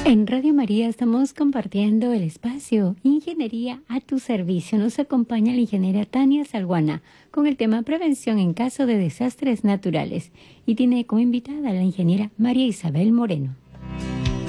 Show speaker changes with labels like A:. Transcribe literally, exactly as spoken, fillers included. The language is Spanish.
A: En Radio María estamos compartiendo el espacio Ingeniería a tu servicio. Nos acompaña la ingeniera Tania Salguana con el tema prevención en caso de desastres naturales y tiene como invitada a la ingeniera María Isabel Moreno.